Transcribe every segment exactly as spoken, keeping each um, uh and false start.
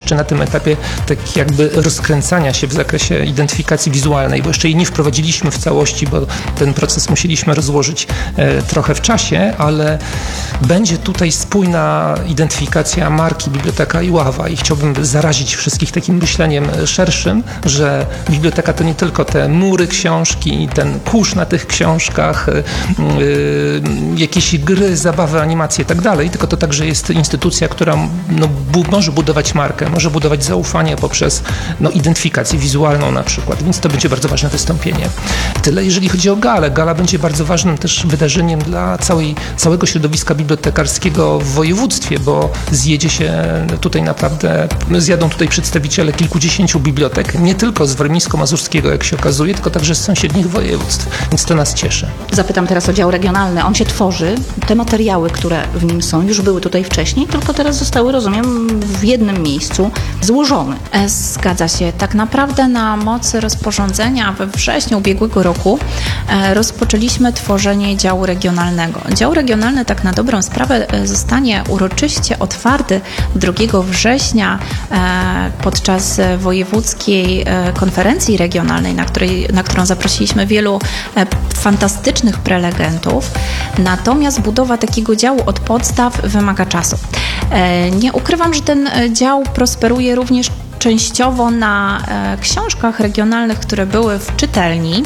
jeszcze na tym etapie tak jakby rozkręcania się w zakresie identyfikacji wizualnej, bo jeszcze jej nie wprowadziliśmy w całości, bo ten proces musieliśmy rozłożyć e, trochę w czasie, ale będzie tutaj spójna identyfikacja marki Biblioteka Iława i chciałbym zarazić wszystkich takim myśleniem szerszym, że biblioteka to nie tylko te mury książki, ten kurz na tych książkach, yy, jakieś gry, zabawy, animacje i tak dalej, tylko to także jest instytucja, która no, bu- może budować markę, może budować zaufanie poprzez no, identyfikację wizualną na przykład, więc to będzie bardzo ważne wystąpienie. Tyle jeżeli chodzi o galę. Gala będzie bardzo ważnym też wydarzeniem dla całej, całego środowiska bibliotekarskiego w województwie, bo zjedzie się tutaj naprawdę, zjadą tutaj przedstawiciele kilkudziesięciu bibliotek, nie tylko z warmińsko-mazurskiego, jak się okazuje, tylko także z sąsiednich województw, więc to nas cieszy. Zapytam teraz o dział regionalny. On się tworzy. Te materiały, które w nim są, już były tutaj wcześniej, tylko teraz zostały, rozumiem, w jednym miejscu złożone. Zgadza się. Tak naprawdę na mocy rozporządzenia we wrześniu ubiegłego roku rozpoczęliśmy tworzenie działu regionalnego. Dział regionalny tak na dobrą sprawę zostanie uroczyście otwarty drugiego września podczas wojewódzkiej konferencji regionalnej, na, której, na którą zaprosiliśmy wielu fantastycznych prelegentów. Natomiast budowa takiego działu od podstaw wymaga czasu. Nie ukrywam, że ten dział prosperuje również częściowo na książkach regionalnych, które były w czytelni.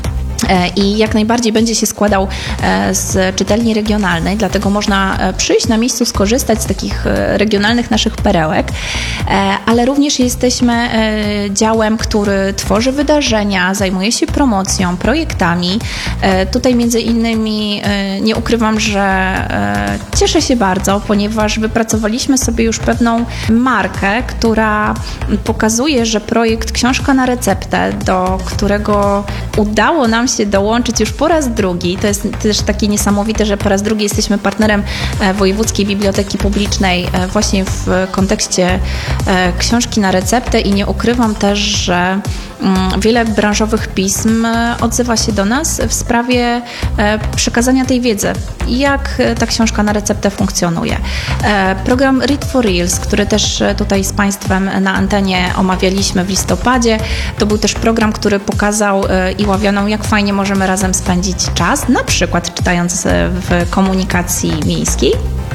I jak najbardziej będzie się składał z czytelni regionalnej, dlatego można przyjść na miejscu, skorzystać z takich regionalnych naszych perełek, ale również jesteśmy działem, który tworzy wydarzenia, zajmuje się promocją, projektami. Tutaj między innymi nie ukrywam, że cieszę się bardzo, ponieważ wypracowaliśmy sobie już pewną markę, która pokazuje, że projekt Książka na receptę, do którego udało nam się dołączyć już po raz drugi. To jest też takie niesamowite, że po raz drugi jesteśmy partnerem Wojewódzkiej Biblioteki Publicznej właśnie w kontekście Książki na receptę i nie ukrywam też, że wiele branżowych pism odzywa się do nas w sprawie przekazania tej wiedzy, jak ta książka na receptę funkcjonuje. Program Read for Reels, który też tutaj z Państwem na antenie omawialiśmy w listopadzie, to był też program, który pokazał iławianom, jak fajnie możemy razem spędzić czas, na przykład czytając w komunikacji miejskiej.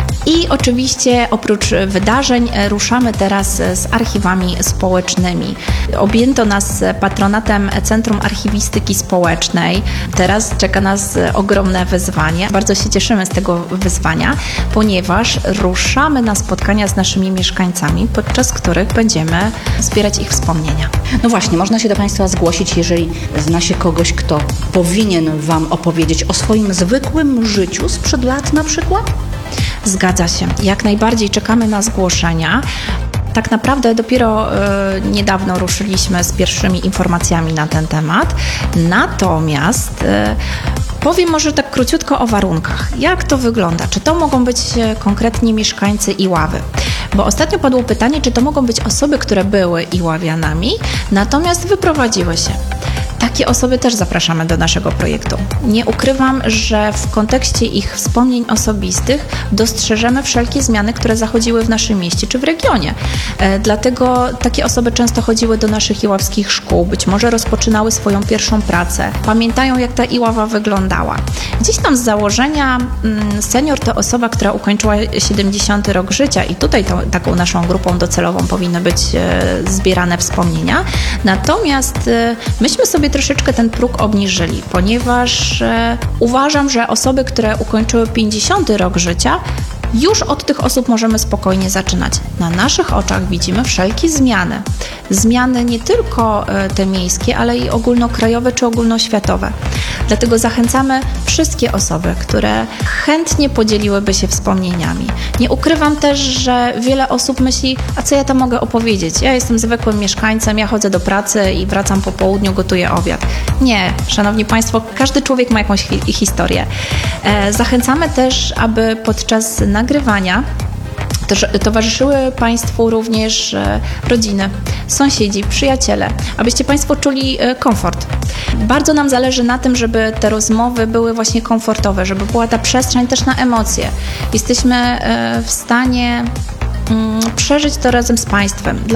I oczywiście oprócz wydarzeń ruszamy teraz z archiwami społecznymi. Objęto nas patronatem Centrum Archiwistyki Społecznej. Teraz czeka nas ogromne wyzwanie. Bardzo się cieszymy z tego wyzwania, ponieważ ruszamy na spotkania z naszymi mieszkańcami, podczas których będziemy zbierać ich wspomnienia. No właśnie, można się do Państwa zgłosić, jeżeli zna się kogoś, kto powinien Wam opowiedzieć o swoim zwykłym życiu sprzed lat na przykład? Zgadza się. Jak najbardziej czekamy na zgłoszenia. Tak naprawdę dopiero y, niedawno ruszyliśmy z pierwszymi informacjami na ten temat. Natomiast y, powiem może tak króciutko o warunkach. Jak to wygląda? Czy to mogą być konkretnie mieszkańcy Iławy? Bo ostatnio padło pytanie, czy to mogą być osoby, które były iławianami, natomiast wyprowadziły się. Takie osoby też zapraszamy do naszego projektu. Nie ukrywam, że w kontekście ich wspomnień osobistych dostrzeżemy wszelkie zmiany, które zachodziły w naszym mieście czy w regionie. E, dlatego takie osoby często chodziły do naszych iławskich szkół, być może rozpoczynały swoją pierwszą pracę, pamiętają, jak ta Iława wyglądała. Gdzieś tam z założenia mm, senior to osoba, która ukończyła siedemdziesiąty rok życia i tutaj to, taką naszą grupą docelową powinny być e, zbierane wspomnienia. Natomiast e, myśmy sobie troszeczkę ten próg obniżyli, ponieważ e, uważam, że osoby, które ukończyły pięćdziesiąty rok życia, już od tych osób możemy spokojnie zaczynać. Na naszych oczach widzimy wszelkie zmiany. Zmiany nie tylko te miejskie, ale i ogólnokrajowe czy ogólnoświatowe. Dlatego zachęcamy wszystkie osoby, które chętnie podzieliłyby się wspomnieniami. Nie ukrywam też, że wiele osób myśli, a co ja tam mogę opowiedzieć? Ja jestem zwykłym mieszkańcem, ja chodzę do pracy i wracam po południu, gotuję obiad. Nie, szanowni Państwo, każdy człowiek ma jakąś hi- historię. E, zachęcamy też, aby podczas nagrywania towarzyszyły Państwu również rodziny, sąsiedzi, przyjaciele, abyście Państwo czuli komfort. Bardzo nam zależy na tym, żeby te rozmowy były właśnie komfortowe, żeby była ta przestrzeń też na emocje. Jesteśmy w stanie przeżyć to razem z Państwem.